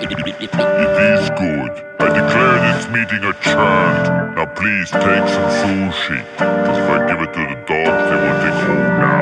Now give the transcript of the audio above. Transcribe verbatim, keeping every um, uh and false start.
It is good. I declare this meeting adjourned. Now please take some sushi. Because if I give it to the dogs, they will think, oh, now